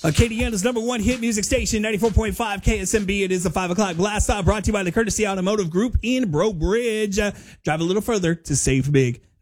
Acadiana's number one hit music station, 94.5 KSMB. It is the 5 o'clock blast off, brought to you by the Courtesy Automotive Group in Breaux Bridge. Drive a little further to save big.